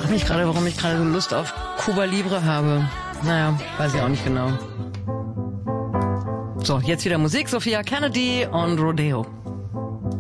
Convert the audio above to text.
frage mich gerade, warum ich gerade so Lust auf Cuba Libre habe. Naja, weiß ich auch nicht genau. So, jetzt wieder Musik. Sophia Kennedy und Rodeo.